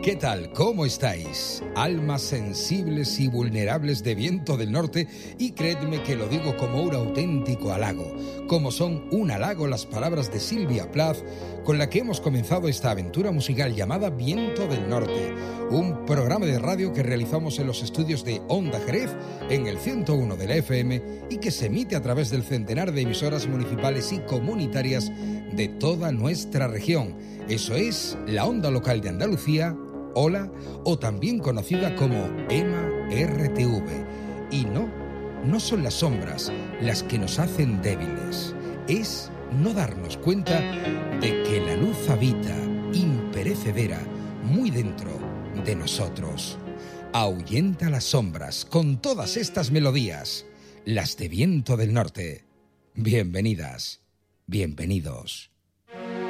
¿Qué tal? ¿Cómo estáis? Almas sensibles y vulnerables de Viento del Norte, y creedme que lo digo como un auténtico halago, como son un halago las palabras de Silvia Plath, con la que hemos comenzado esta aventura musical llamada Viento del Norte, un programa de radio que realizamos en los estudios de Onda Jerez, en el 101 de la FM, y que se emite a través del centenar de emisoras municipales y comunitarias de toda nuestra región. Eso es la onda local de Andalucía, Hola, o también conocida como EMA RTV. Y no son las sombras las que nos hacen débiles. Es no darnos cuenta de que la luz habita, imperecedera, muy dentro de nosotros. Ahuyenta las sombras con todas estas melodías, las de Viento del Norte. Bienvenidas, bienvenidos.